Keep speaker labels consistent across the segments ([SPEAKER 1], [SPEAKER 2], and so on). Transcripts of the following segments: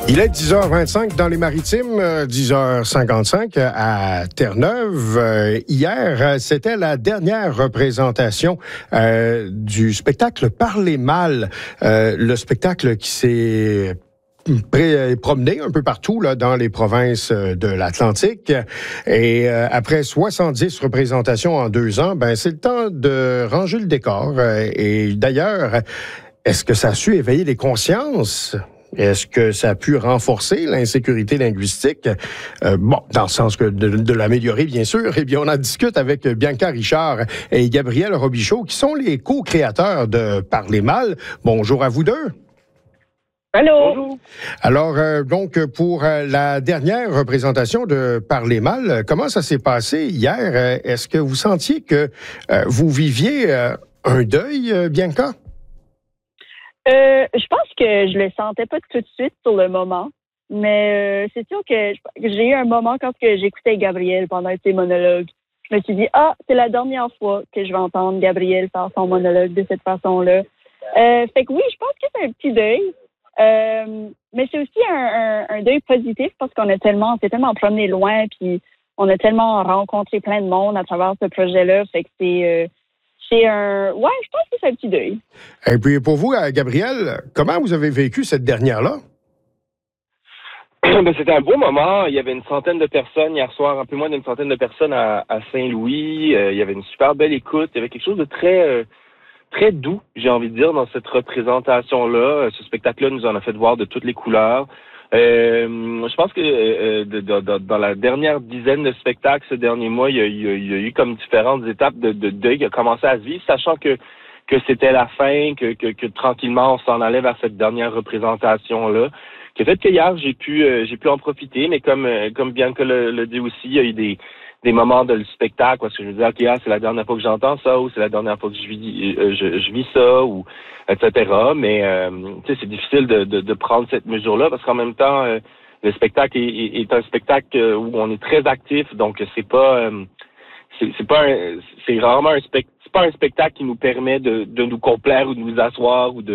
[SPEAKER 1] Il est 10h25 dans les Maritimes, 10h55 à Terre-Neuve. Hier, c'était la dernière représentation du spectacle Parler mal, le spectacle qui s'est promené un peu partout là, dans les provinces de l'Atlantique. Et après 70 représentations en 2 ans, ben c'est le temps de ranger le décor. Et d'ailleurs, est-ce que ça a su éveiller les consciences? Est-ce que ça a pu renforcer l'insécurité linguistique? Bon, dans le sens que de l'améliorer, bien sûr. Eh bien, on en discute avec Bianca Richard et Gabriel Robichaud, qui sont les co-créateurs de Parler mal. Bonjour à vous deux.
[SPEAKER 2] Allô.
[SPEAKER 1] Bonjour. Alors, donc, pour la dernière représentation de Parler mal, comment ça s'est passé hier? Est-ce que vous sentiez que vous viviez un deuil, Bianca?
[SPEAKER 2] Je pense que je le sentais pas tout de suite sur le moment, mais c'est sûr que j'ai eu un moment quand j'écoutais Gabriel pendant ses monologues. Je me suis dit, c'est la dernière fois que je vais entendre Gabriel faire son monologue de cette façon-là. Fait que oui, je pense que c'est un petit deuil, mais c'est aussi un deuil positif parce qu'on s'est tellement promené loin, puis on a tellement rencontré plein de monde à travers ce projet-là. Fait que je pense que c'est un petit deuil.
[SPEAKER 1] Et puis pour vous, Gabriel, comment vous avez vécu cette dernière-là?
[SPEAKER 3] C'était un beau moment. Il y avait une centaine de personnes hier soir, un peu moins d'une centaine de personnes à Saint-Louis. Il y avait une super belle écoute. Il y avait quelque chose de très, très doux, j'ai envie de dire, dans cette représentation-là. Ce spectacle-là nous en a fait voir de toutes les couleurs. Je pense que dans la dernière dizaine de spectacles ce dernier mois, il y a eu comme différentes étapes de deuil qui a commencé à se vivre, sachant que c'était la fin, que tranquillement on s'en allait vers cette dernière représentation-là. Qui a fait que hier j'ai pu en profiter, mais comme Bianca le dit aussi, il y a eu des moments de le spectacle parce que je me disais c'est la dernière fois que j'entends ça, ou c'est la dernière fois que je vis ça, ou etc. Mais c'est difficile de prendre cette mesure-là parce qu'en même temps le spectacle est un spectacle où on est très actif, donc c'est rarement c'est pas un spectacle qui nous permet de nous complaire ou de nous asseoir ou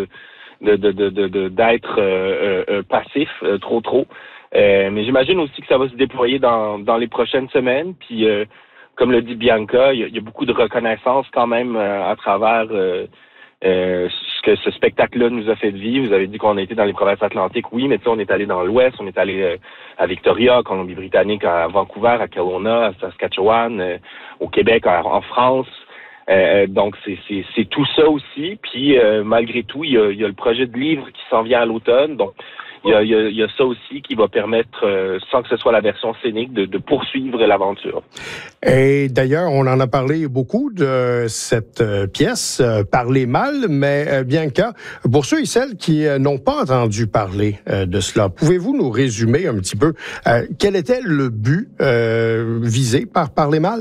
[SPEAKER 3] d'être passif trop. Mais j'imagine aussi que ça va se déployer dans les prochaines semaines. Puis, comme le dit Bianca, il y a beaucoup de reconnaissance quand même à travers ce que ce spectacle-là nous a fait vivre. Vous avez dit qu'on a été dans les provinces atlantiques, oui, mais on est allé dans l'Ouest, on est allé à Victoria, Colombie-Britannique, à Vancouver, à Kelowna, à Saskatchewan, au Québec, en France. Donc c'est tout ça aussi. Puis malgré tout, il y a le projet de livre qui s'en vient à l'automne. Donc il y a ça aussi qui va permettre, sans que ce soit la version scénique, de poursuivre l'aventure.
[SPEAKER 1] Et d'ailleurs, on en a parlé beaucoup de cette pièce, Parler mal, mais Bianca, pour ceux et celles qui n'ont pas entendu parler de cela, pouvez-vous nous résumer un petit peu quel était le but visé par Parler mal?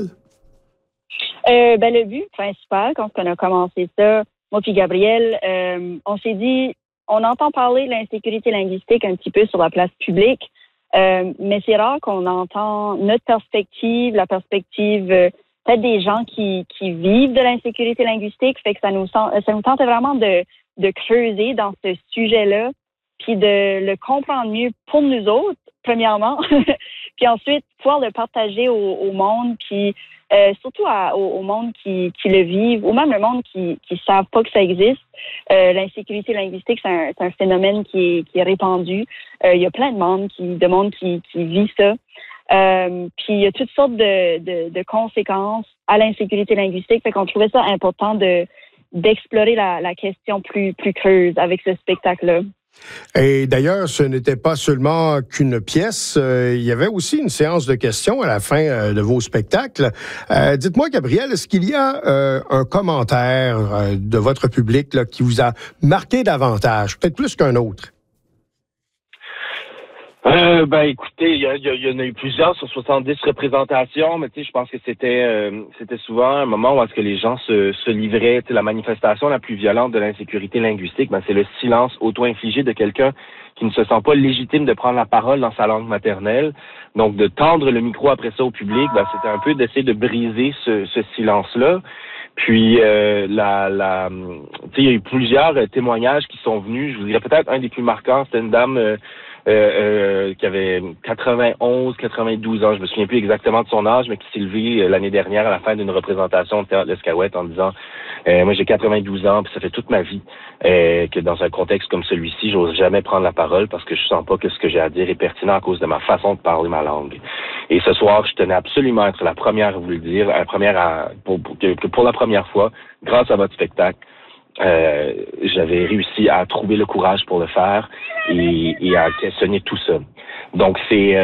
[SPEAKER 2] Le but principal, quand on a commencé ça, moi puis Gabriel, on s'est dit, on entend parler de l'insécurité linguistique un petit peu sur la place publique, mais c'est rare qu'on entend notre perspective, la perspective peut-être des gens qui vivent de l'insécurité linguistique, fait que ça nous tentait vraiment de creuser dans ce sujet-là, puis de le comprendre mieux pour nous autres, premièrement, puis ensuite pouvoir le partager au monde, puis surtout au monde qui le vivent, ou même le monde qui savent pas que ça existe. L'insécurité linguistique, c'est un phénomène qui est répandu. Il y a plein de monde qui vit ça. Puis il y a toutes sortes de conséquences à l'insécurité linguistique. Fait qu'on trouvait ça important d'explorer la question plus creuse avec ce spectacle-là.
[SPEAKER 1] Et d'ailleurs, ce n'était pas seulement qu'une pièce, il y avait aussi une séance de questions à la fin de vos spectacles. Dites-moi, Gabriel, est-ce qu'il y a un commentaire de votre public là, qui vous a marqué davantage, peut-être plus qu'un autre?
[SPEAKER 3] Écoutez, il y en a eu plusieurs sur 70 représentations, mais je pense que c'était souvent un moment où est-ce que les gens se livraient. La manifestation la plus violente de l'insécurité linguistique, c'est le silence auto-infligé de quelqu'un qui ne se sent pas légitime de prendre la parole dans sa langue maternelle. Donc, de tendre le micro après ça au public, c'était un peu d'essayer de briser ce silence-là. Puis, il y a eu plusieurs témoignages qui sont venus. Je vous dirais peut-être un des plus marquants, c'était une dame qui avait 91, 92 ans, je me souviens plus exactement de son âge, mais qui s'est levé l'année dernière à la fin d'une représentation de Théâtre l'Escaouette en disant moi j'ai 92 ans, puis ça fait toute ma vie que dans un contexte comme celui-ci, j'ose jamais prendre la parole parce que je sens pas que ce que j'ai à dire est pertinent à cause de ma façon de parler ma langue. Et ce soir, je tenais absolument à être la première à vous le dire, pour la première fois, grâce à votre spectacle, j'avais réussi à trouver le courage pour le faire et à questionner tout ça. Donc c'est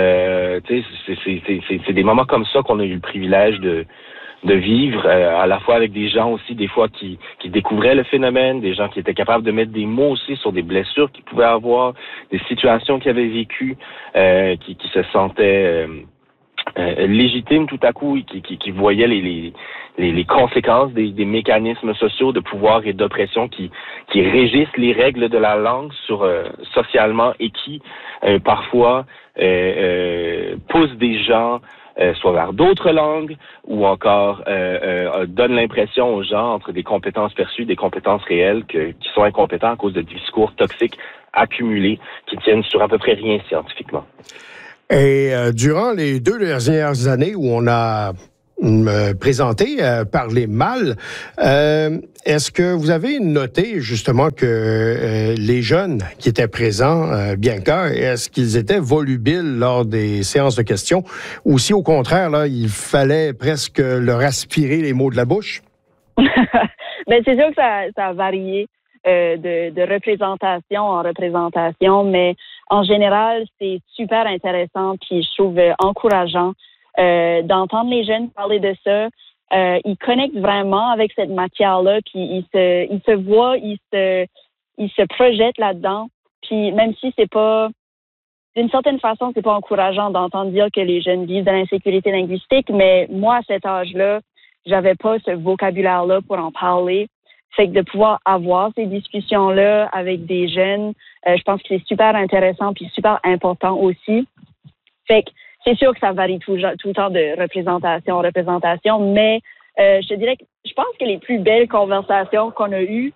[SPEAKER 3] des moments comme ça qu'on a eu le privilège de vivre, à la fois avec des gens aussi des fois qui découvraient le phénomène, des gens qui étaient capables de mettre des mots aussi sur des blessures qu'ils pouvaient avoir, des situations qu'ils avaient vécues, qui se sentaient légitimes tout à coup, qui voyaient les conséquences des mécanismes sociaux de pouvoir et d'oppression qui régissent les règles de la langue socialement et qui parfois poussent des gens soit vers d'autres langues ou encore donnent l'impression aux gens entre des compétences perçues, des compétences réelles qui sont incompétents à cause de discours toxiques accumulés qui tiennent sur à peu près rien scientifiquement.
[SPEAKER 1] Et durant les 2 dernières années où on a présenté Parler mal, est-ce que vous avez noté justement que les jeunes qui étaient présents, Bianca, est-ce qu'ils étaient volubiles lors des séances de questions ou si au contraire, là, il fallait presque leur aspirer les mots de la bouche?
[SPEAKER 2] Ben, c'est sûr que ça a varié de représentation en représentation, mais en général, c'est super intéressant puis je trouve encourageant d'entendre les jeunes parler de ça. Ils connectent vraiment avec cette matière-là, puis ils se voient, ils se projettent là-dedans. Puis même si c'est pas, d'une certaine façon, c'est pas encourageant d'entendre dire que les jeunes vivent de l'insécurité linguistique, mais moi, à cet âge-là, j'avais pas ce vocabulaire-là pour en parler. Fait que de pouvoir avoir ces discussions-là avec des jeunes, je pense que c'est super intéressant puis super important aussi. Fait que c'est sûr que ça varie tout le temps de représentation en représentation, mais je te dirais que je pense que les plus belles conversations qu'on a eues,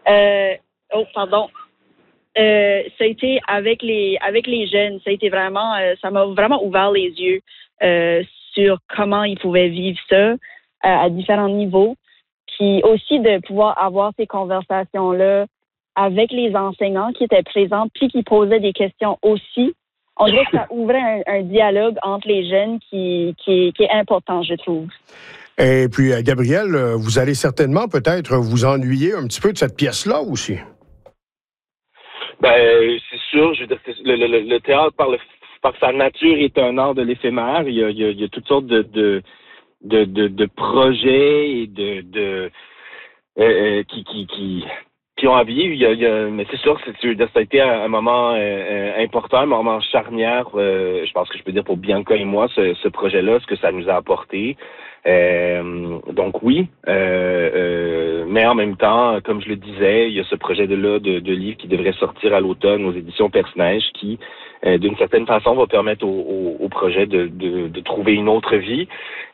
[SPEAKER 2] ça a été avec les jeunes. Ça a été vraiment, ça m'a vraiment ouvert les yeux sur comment ils pouvaient vivre ça à différents niveaux. Puis aussi de pouvoir avoir ces conversations-là avec les enseignants qui étaient présents puis qui posaient des questions aussi. On dirait que ça ouvrait un dialogue entre les jeunes qui est important, je trouve.
[SPEAKER 1] Et puis, Gabriel, vous allez certainement peut-être vous ennuyer un petit peu de cette pièce-là aussi.
[SPEAKER 3] Ben, c'est sûr. Je veux dire, le théâtre, par sa nature, est un art de l'éphémère. Il y a toutes sortes de projets et qui ont à vivre. Mais c'est sûr que ça a été un moment important, un moment charnière. Je pense que je peux dire pour Bianca et moi, ce projet-là, ce que ça nous a apporté. Donc oui, mais en même temps, comme je le disais, il y a ce projet de livre qui devrait sortir à l'automne aux éditions Perce-Neige qui, d'une certaine façon, va permettre au projet de trouver une autre vie.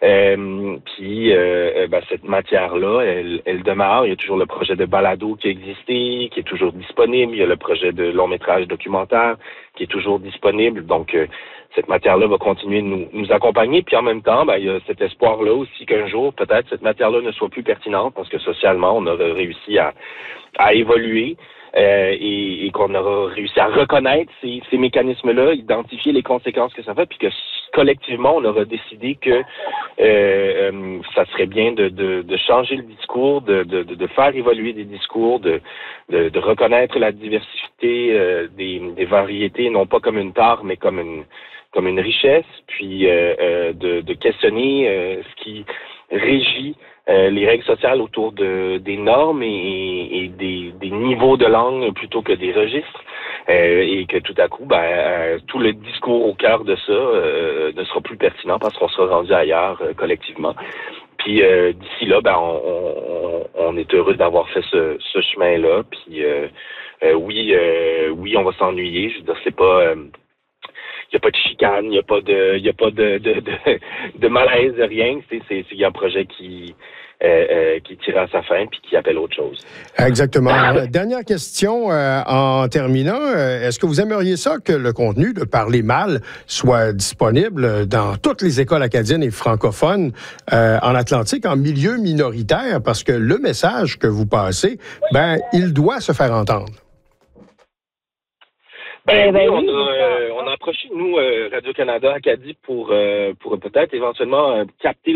[SPEAKER 3] Cette matière-là, elle demeure. Il y a toujours le projet de balado qui a existé, qui est toujours disponible. Il y a le projet de long-métrage documentaire qui est toujours disponible. Donc, cette matière-là va continuer de nous accompagner. Puis en même temps, il y a cet espoir-là aussi qu'un jour, peut-être, cette matière-là ne soit plus pertinente parce que socialement, on aura réussi à évoluer et qu'on aura réussi à reconnaître ces mécanismes-là, identifier les conséquences que ça fait, puis que collectivement, on aura décidé que ça serait bien de changer le discours, de faire évoluer des discours, de reconnaître la diversité des variétés, non pas comme une tare, mais comme une richesse, puis de questionner ce qui régit les règles sociales autour des normes et des niveaux de langue plutôt que des registres, et que tout à coup, tout le discours au cœur de ça ne sera plus pertinent parce qu'on sera rendu ailleurs collectivement. Puis d'ici là, on est heureux d'avoir fait ce chemin-là. Puis oui, on va s'ennuyer. Je veux dire, c'est pas il n'y a pas de chicane, il n'y a pas de malaise, rien. Il y a un projet qui qui tire à sa fin puis qui appelle autre chose.
[SPEAKER 1] Exactement. Dernière question en terminant. Est-ce que vous aimeriez ça que le contenu de Parler mal soit disponible dans toutes les écoles acadiennes et francophones en Atlantique, en milieu minoritaire? Parce que le message que vous passez, il doit se faire entendre.
[SPEAKER 3] On a approché, nous, Radio-Canada Acadie, pour peut-être éventuellement capter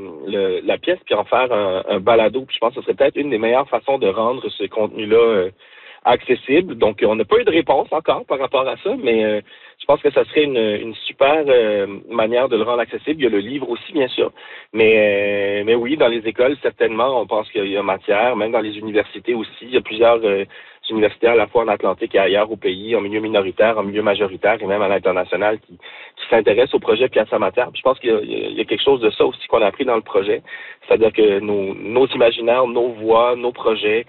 [SPEAKER 3] la pièce puis en faire un balado. Puis je pense que ce serait peut-être une des meilleures façons de rendre ce contenu-là accessible. Donc, on n'a pas eu de réponse encore par rapport à ça, mais je pense que ça serait une super manière de le rendre accessible. Il y a le livre aussi, bien sûr. Mais oui, dans les écoles, certainement, on pense qu'il y a matière. Même dans les universités aussi, il y a plusieurs universités à la fois en Atlantique et ailleurs au pays, en milieu minoritaire, en milieu majoritaire et même à l'international qui s'intéressent au projet Piazza Mater. Puis je pense qu'il y a quelque chose de ça aussi qu'on a appris dans le projet. C'est-à-dire que nos imaginaires, nos voix, nos projets,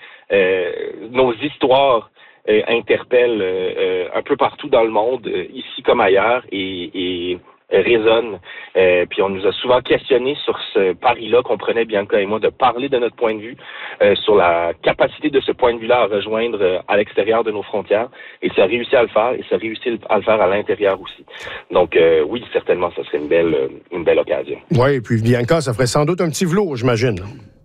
[SPEAKER 3] nos histoires interpellent un peu partout dans le monde, ici comme ailleurs, et résonnent. Puis on nous a souvent questionné sur ce pari-là qu'on prenait, Bianca et moi, de parler de notre point de vue, sur la capacité de ce point de vue-là à rejoindre à l'extérieur de nos frontières. Et ça a réussi à le faire, et ça a réussi à le faire à l'intérieur aussi. Donc oui, certainement, ça serait une belle occasion.
[SPEAKER 1] Oui, et puis Bianca, ça ferait sans doute un petit velours, j'imagine.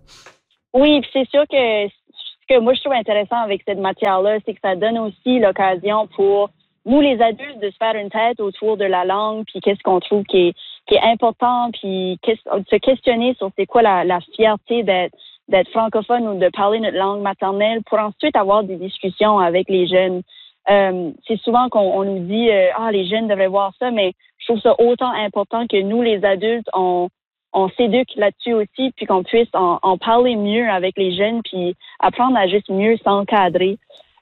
[SPEAKER 2] Oui, puis c'est sûr que ce que moi je trouve intéressant avec cette matière-là, c'est que ça donne aussi l'occasion pour nous, les adultes, de se faire une tête autour de la langue, puis qu'est-ce qu'on trouve qui est important, puis se questionner sur c'est quoi la fierté d'être francophone ou de parler notre langue maternelle pour ensuite avoir des discussions avec les jeunes. C'est souvent qu'on nous dit les jeunes devraient voir ça, mais je trouve ça autant important que nous, les adultes, on s'éduque là-dessus aussi, puis qu'on puisse en parler mieux avec les jeunes, puis apprendre à juste mieux s'encadrer.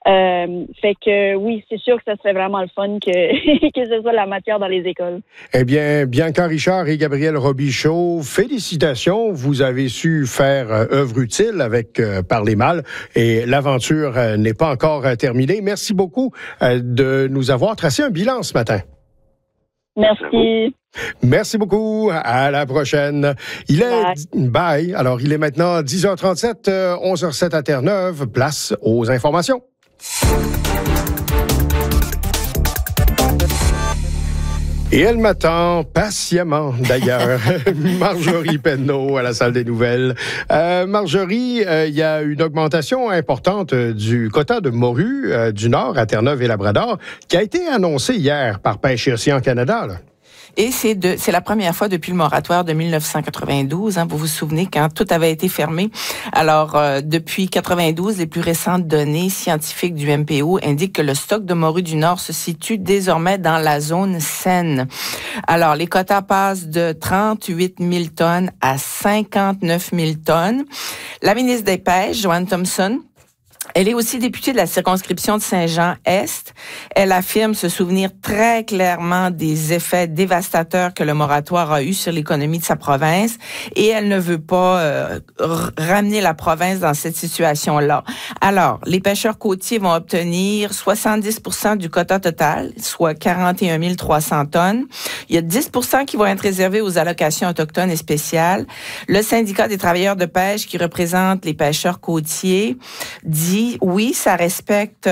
[SPEAKER 2] Fait que oui, c'est sûr que ça serait vraiment le fun que ce soit la matière dans les écoles.
[SPEAKER 1] Eh bien, Bianca Richard et Gabrielle Robichaud, félicitations. Vous avez su faire œuvre utile avec Parler mal et l'aventure n'est pas encore terminée. Merci beaucoup de nous avoir tracé un bilan ce matin.
[SPEAKER 2] Merci.
[SPEAKER 1] Merci beaucoup. À la prochaine. Bye. Alors, il est maintenant 10h37, 11h07 à Terre-Neuve. Place aux informations. Et elle m'attend patiemment, d'ailleurs. Marjorie Penneau à la salle des nouvelles. Marjorie, il y a une augmentation importante du quota de morue du Nord à Terre-Neuve et Labrador qui a été annoncée hier par Pêche et Océan Canada, là.
[SPEAKER 4] Et c'est la première fois depuis le moratoire de 1992, vous vous souvenez, quand tout avait été fermé. Alors, depuis 92, les plus récentes données scientifiques du MPO indiquent que le stock de morue du Nord se situe désormais dans la zone saine. Alors, les quotas passent de 38 000 tonnes à 59 000 tonnes. La ministre des Pêches, Joanne Thompson, elle est aussi députée de la circonscription de Saint-Jean-Est. Elle affirme se souvenir très clairement des effets dévastateurs que le moratoire a eu sur l'économie de sa province et elle ne veut pas ramener la province dans cette situation-là. Alors, les pêcheurs côtiers vont obtenir 70% du quota total, soit 41 300 tonnes. Il y a 10% qui vont être réservés aux allocations autochtones et spéciales. Le syndicat des travailleurs de pêche qui représente les pêcheurs côtiers dit oui, ça respecte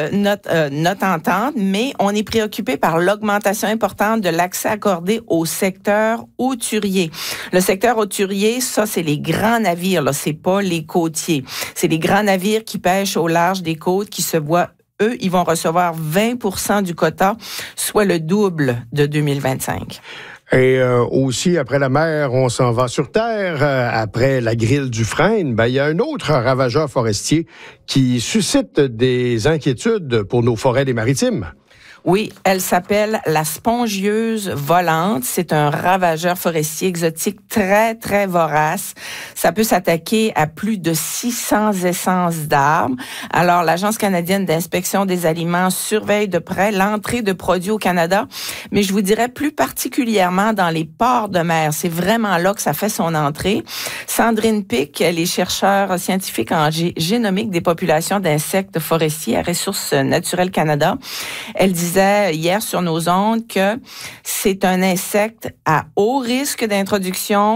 [SPEAKER 4] notre entente, mais on est préoccupé par l'augmentation importante de l'accès accordé au secteur hauturier. Le secteur hauturier, ça, c'est les grands navires, là, c'est pas les côtiers. C'est les grands navires qui pêchent au large des côtes qui se voient, eux, ils vont recevoir 20% du quota, soit le double de 2025.
[SPEAKER 1] Et aussi, après la mer, on s'en va sur terre. Après la grille du Frêne, il y a un autre ravageur forestier qui suscite des inquiétudes pour nos forêts des Maritimes.
[SPEAKER 4] Oui, elle s'appelle la spongieuse volante. C'est un ravageur forestier exotique très, très vorace. Ça peut s'attaquer à plus de 600 essences d'arbres. Alors, l'Agence canadienne d'inspection des aliments surveille de près l'entrée de produits au Canada, mais je vous dirais plus particulièrement dans les ports de mer. C'est vraiment là que ça fait son entrée. Sandrine Pic, elle est chercheure scientifique en génomique des populations d'insectes forestiers à Ressources naturelles Canada. Elle disait hier sur nos ondes que c'est un insecte à haut risque d'introduction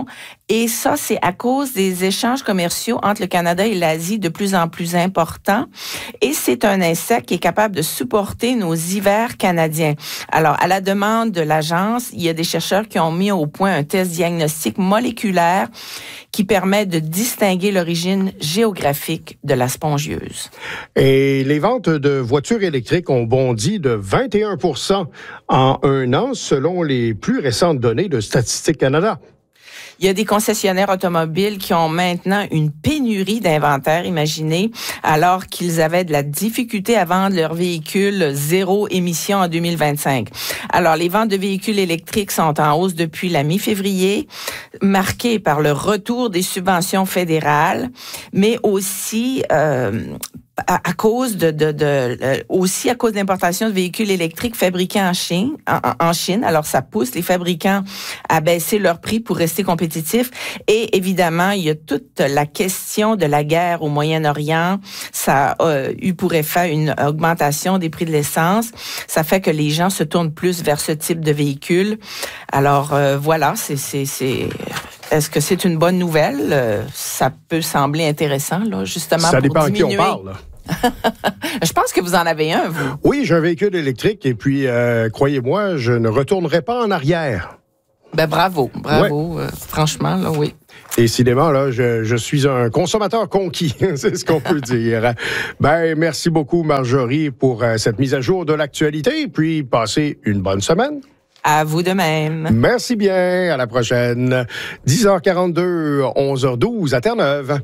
[SPEAKER 4] Et ça, c'est à cause des échanges commerciaux entre le Canada et l'Asie de plus en plus importants. Et c'est un insecte qui est capable de supporter nos hivers canadiens. Alors, à la demande de l'agence, il y a des chercheurs qui ont mis au point un test diagnostic moléculaire qui permet de distinguer l'origine géographique de la spongieuse.
[SPEAKER 1] Et les ventes de voitures électriques ont bondi de 21% en un an, selon les plus récentes données de Statistique Canada.
[SPEAKER 4] Il y a des concessionnaires automobiles qui ont maintenant une pénurie d'inventaire, imaginez, alors qu'ils avaient de la difficulté à vendre leurs véhicules zéro émission en 2025. Alors, les ventes de véhicules électriques sont en hausse depuis la mi-février, marquées par le retour des subventions fédérales, mais aussi à cause aussi à cause de l'importation de véhicules électriques fabriqués en Chine. Alors, ça pousse les fabricants à baisser leur prix pour rester compétitifs. Et évidemment, il y a toute la question de la guerre au Moyen-Orient. Ça a eu pour effet une augmentation des prix de l'essence. Ça fait que les gens se tournent plus vers ce type de véhicule. Alors, voilà, est-ce que c'est une bonne nouvelle? Ça peut sembler intéressant, là, justement,
[SPEAKER 1] ça
[SPEAKER 4] pour
[SPEAKER 1] dépend
[SPEAKER 4] diminuer.
[SPEAKER 1] à qui on parle.
[SPEAKER 4] Je pense que vous en avez un, vous.
[SPEAKER 1] Oui, j'ai un véhicule électrique et puis, croyez-moi, je ne retournerai pas en arrière.
[SPEAKER 4] Ben bravo. Ouais. Franchement, là, oui.
[SPEAKER 1] Décidément, là, je suis un consommateur conquis, c'est ce qu'on peut dire. Ben, merci beaucoup, Marjorie, pour cette mise à jour de l'actualité et puis passez une bonne semaine.
[SPEAKER 4] À vous de même.
[SPEAKER 1] Merci bien. À la prochaine. 10h42, 11h12 à Terre-Neuve.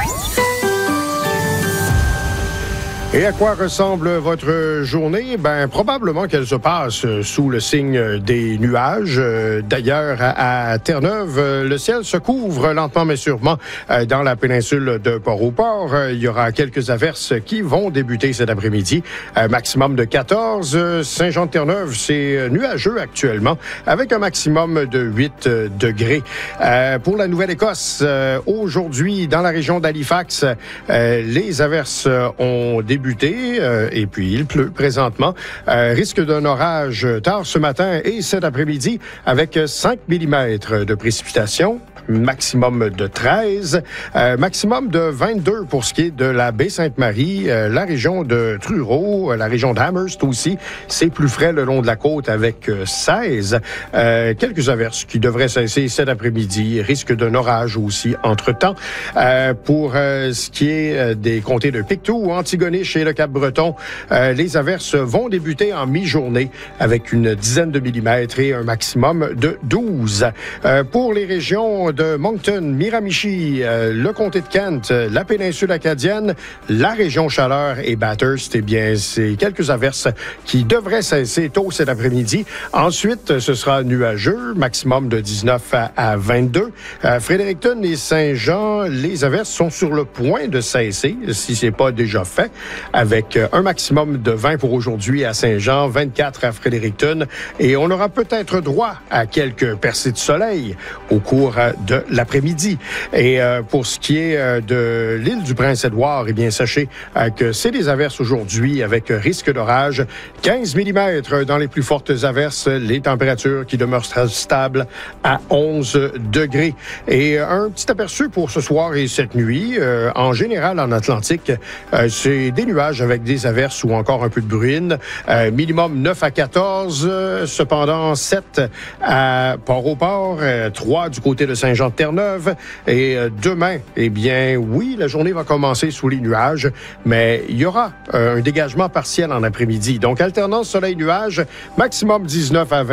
[SPEAKER 1] Et à quoi ressemble votre journée? Ben, probablement qu'elle se passe sous le signe des nuages. D'ailleurs, à Terre-Neuve, le ciel se couvre lentement mais sûrement dans la péninsule de Port-au-Port. Il y aura quelques averses qui vont débuter cet après-midi. Maximum de 14. Saint-Jean-de-Terre-Neuve, c'est nuageux actuellement, avec un maximum de 8 degrés. Pour la Nouvelle-Écosse, aujourd'hui, dans la région d'Halifax, les averses ont débuté. Et puis il pleut présentement. Risque d'un orage tard ce matin et cet après-midi avec 5 mm de précipitations. Maximum de 13, maximum de 22 pour ce qui est de la baie Sainte-Marie, la région de Truro, la région d'Amherst aussi. C'est plus frais le long de la côte avec 16. Quelques averses qui devraient cesser cet après-midi. Risque d'un orage aussi entre-temps. Pour ce qui est des comtés de Pictou, Antigonish et le Cap-Breton, les averses vont débuter en mi-journée avec une dizaine de millimètres et un maximum de 12. Pour les régions de Moncton, Miramichi, le comté de Kent, la péninsule acadienne, la région Chaleur et Bathurst, eh bien, c'est quelques averses qui devraient cesser tôt cet après-midi. Ensuite, ce sera nuageux, maximum de 19 à 22. Fredericton et Saint-Jean, les averses sont sur le point de cesser, si c'est pas déjà fait, avec un maximum de 20 pour aujourd'hui à Saint-Jean, 24 à Fredericton, et on aura peut-être droit à quelques percées de soleil au cours de l'après-midi. Et pour ce qui est de l'île du Prince-Édouard, eh bien, sachez que c'est des averses aujourd'hui avec risque d'orage. 15 mm dans les plus fortes averses, les températures qui demeurent stables à 11 degrés. Et un petit aperçu pour ce soir et cette nuit. En général, en Atlantique, c'est des nuages avec des averses ou encore un peu de bruine. Minimum 9 à 14, cependant 7 à Port-au-Port, 3 du côté de Saint-Jean-de-Terre-Neuve. Et demain, eh bien, oui, la journée va commencer sous les nuages, mais il y aura un dégagement partiel en après-midi. Donc, alternance soleil-nuage, maximum 19 à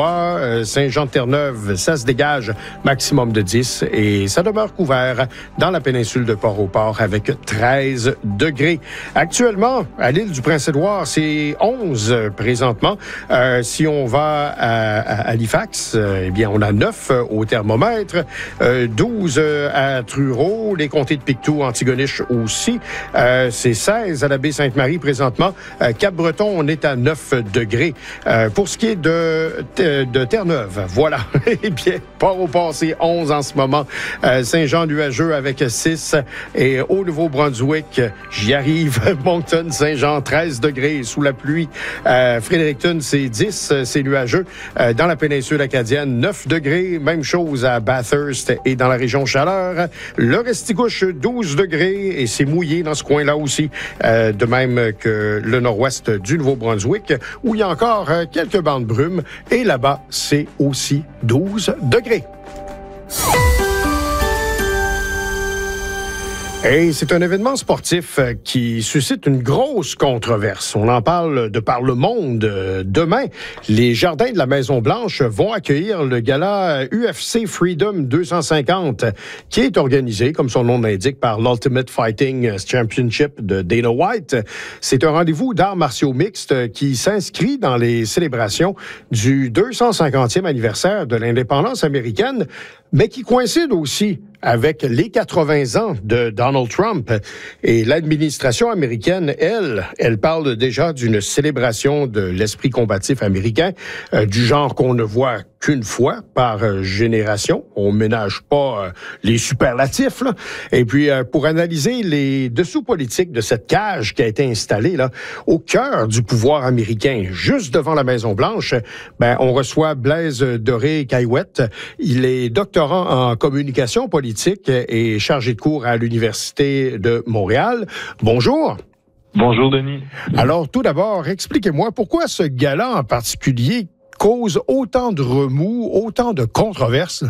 [SPEAKER 1] 23. Saint-Jean-de-Terre-Neuve, ça se dégage, maximum de 10. Et ça demeure couvert dans la péninsule de Port-au-Port avec 13 degrés. Actuellement, à l'île du Prince-Édouard, c'est 11 présentement. Si on va à Halifax, eh bien, on a 9 au thermomètre, 12 à Truro, les comtés de Pictou, Antigonish aussi. C'est 16 à la baie Sainte-Marie présentement. Cap-Breton, on est à 9 degrés. Pour ce qui est de Terre-Neuve, voilà. Eh bien, Port-au-Port, c'est 11 en ce moment. Saint-Jean nuageux avec 6. Et au Nouveau-Brunswick, j'y arrive. Moncton, Saint-Jean, 13 degrés sous la pluie. Fredericton, c'est 10, c'est nuageux. Dans la péninsule acadienne, 9 degrés. Même chose à Bathurst. Bathurst et dans la région Chaleur. Le Restigouche, 12 degrés et c'est mouillé dans ce coin-là aussi, de même que le nord-ouest du Nouveau-Brunswick où il y a encore quelques bancs de brume et là-bas, c'est aussi 12 degrés. Et c'est un événement sportif qui suscite une grosse controverse. On en parle de par le monde. Demain, les jardins de la Maison-Blanche vont accueillir le gala UFC Freedom 250, qui est organisé, comme son nom l'indique, par l'Ultimate Fighting Championship de Dana White. C'est un rendez-vous d'arts martiaux mixtes qui s'inscrit dans les célébrations du 250e anniversaire de l'indépendance américaine, mais qui coïncide aussi avec les 80 ans de Donald Trump. Et l'administration américaine, elle parle déjà d'une célébration de l'esprit combatif américain, du genre qu'on ne voit qu'une fois par génération. On ménage pas les superlatifs, là. Et puis, pour analyser les dessous politiques de cette cage qui a été installée là, au cœur du pouvoir américain, juste devant la Maison-Blanche, on reçoit Blaise Doré-Caillouette. Il est doctorant en communication politique et chargé de cours à l'Université de Montréal. Bonjour.
[SPEAKER 5] Bonjour, Denis.
[SPEAKER 1] Alors, tout d'abord, expliquez-moi pourquoi ce gala en particulier cause autant de remous, autant de controverses?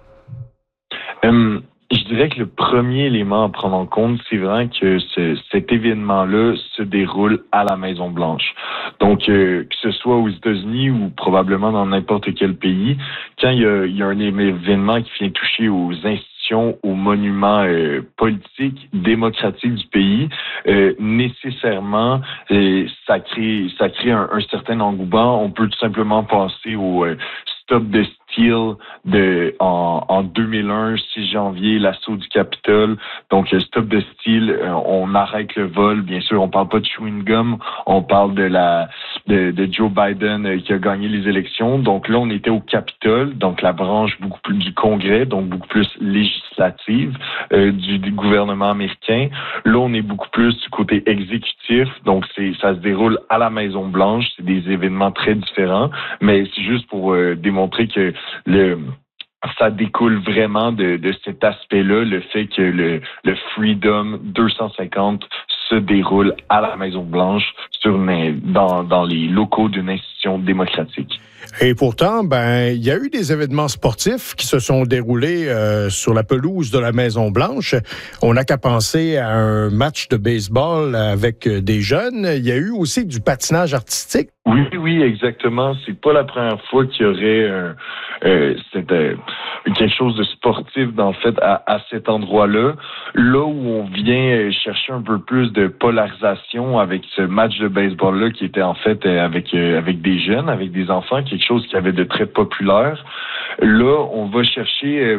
[SPEAKER 5] Je dirais que le premier élément à prendre en compte, c'est vraiment que cet événement-là se déroule à la Maison-Blanche. Donc, que ce soit aux États-Unis ou probablement dans n'importe quel pays, quand il y a un événement qui vient toucher aux institutions, aux monuments politiques, démocratiques du pays, nécessairement, ça crée un certain engouement. On peut tout simplement penser au Stop the Steal en 2001, 6 janvier, l'assaut du Capitole. Donc, Stop the Steal, on arrête le vol. Bien sûr, on parle pas de chewing gum, on parle de Joe Biden qui a gagné les élections. Donc là, on était au Capitole, donc la branche beaucoup plus du Congrès, donc beaucoup plus législative du gouvernement américain. Là, on est beaucoup plus du côté exécutif, donc ça se déroule à la Maison-Blanche. C'est des événements très différents, mais c'est juste pour démontrer que ça découle vraiment de cet aspect-là, le fait que le Freedom 250 se déroule à la Maison-Blanche dans les locaux d'une institution démocratique.
[SPEAKER 1] Et pourtant, il y a eu des événements sportifs qui se sont déroulés sur la pelouse de la Maison-Blanche. On n'a qu'à penser à un match de baseball avec des jeunes. Il y a eu aussi du patinage artistique.
[SPEAKER 5] Oui, exactement. C'est pas la première fois qu'il y aurait quelque chose de sportif, en fait, à cet endroit-là. Là où on vient chercher un peu plus de polarisation avec ce match de baseball-là qui était en fait avec des jeunes, avec des enfants, quelque chose qui avait de très populaire. Là, on va chercher,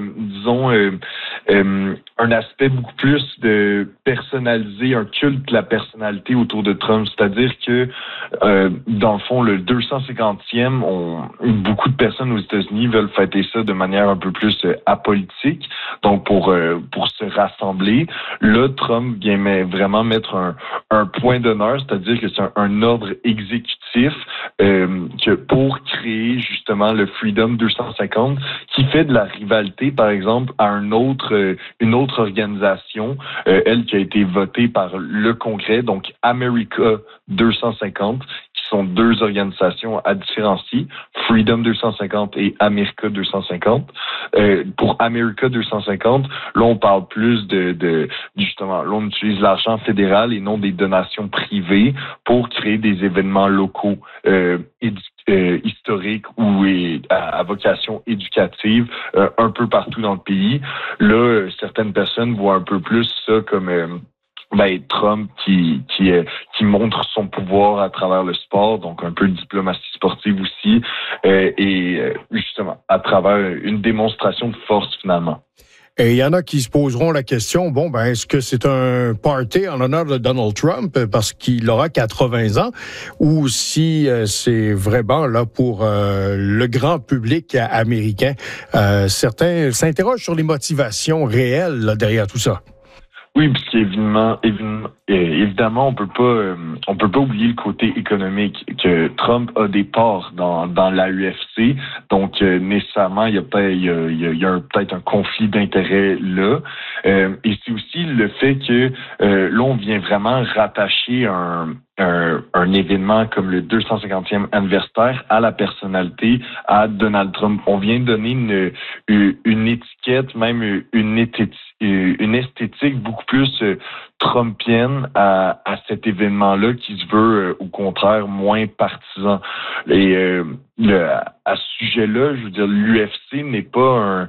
[SPEAKER 5] un aspect beaucoup plus de personnaliser, un culte de la personnalité autour de Trump. C'est-à-dire que, dans le fond, le 250e, beaucoup de personnes aux États-Unis veulent fêter ça de manière un peu plus apolitique, donc pour se rassembler. Là, Trump vient vraiment mettre un point d'honneur, c'est-à-dire que c'est un ordre exécutif que pour créer justement le Freedom 250, qui fait de la rivalité, par exemple, à une autre organisation, elle qui a été votée par le Congrès, donc America 250, qui sont deux organisations à différencier, Freedom 250 et America 250. Pour America 250, là, on parle plus justement, là, on utilise l'argent fédéral et non des donations privées pour créer des événements locaux historiques ou à vocation éducative un peu partout dans le pays. Là, certaines personnes voient un peu plus ça comme Trump qui montre son pouvoir à travers le sport, donc un peu de diplomatie sportive aussi, et justement à travers une démonstration de force finalement.
[SPEAKER 1] Et il y en a qui se poseront la question, est-ce que c'est un party en l'honneur de Donald Trump parce qu'il aura 80 ans ou si c'est vraiment là pour le grand public américain? Certains s'interrogent sur les motivations réelles là, derrière tout ça.
[SPEAKER 5] Oui, parce évidemment, on peut pas oublier le côté économique, que Trump a des parts dans la UFC, donc nécessairement il y a peut-être un conflit d'intérêts là, et c'est aussi le fait que là on vient vraiment rattacher un événement comme le 250e anniversaire à la personnalité, à Donald Trump. On vient de donner une étiquette, même une esthétique beaucoup plus trumpienne à cet événement-là qui se veut, au contraire, moins partisan. Et à ce sujet-là, je veux dire, l'UFC n'est pas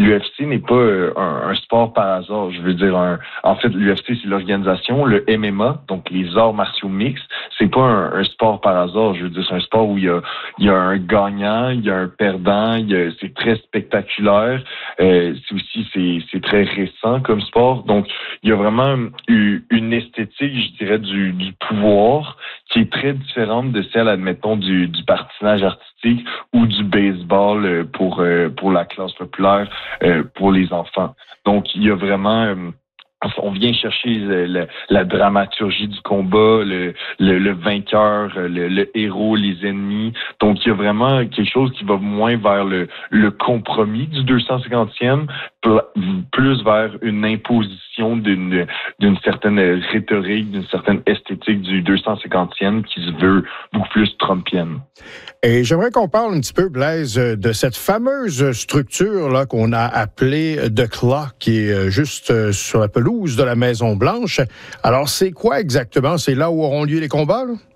[SPEAKER 5] un sport par hasard. Je veux dire, en fait, l'UFC, c'est l'organisation, le MMA, donc les arts martiaux mixtes, c'est pas un sport par hasard. Je veux dire, c'est un sport où il y a un gagnant, il y a un perdant, c'est très spectaculaire. C'est très récent comme sport. Donc, il y a vraiment une esthétique, je dirais, du pouvoir qui est très différente de celle, admettons, du patinage artistique ou du baseball pour la classe populaire, pour les enfants. Donc, il y a vraiment... on vient chercher la dramaturgie du combat, le vainqueur, le héros, les ennemis. Donc, il y a vraiment quelque chose qui va moins vers le compromis du 250e, plus vers une imposition d'une certaine rhétorique, d'une certaine esthétique du 250e qui se veut beaucoup plus trumpienne.
[SPEAKER 1] Et j'aimerais qu'on parle un petit peu, Blaise, de cette fameuse structure là qu'on a appelée The Clock, qui est juste sur la pelouse de la Maison-Blanche. Alors, c'est quoi exactement? C'est là où auront lieu les combats, là?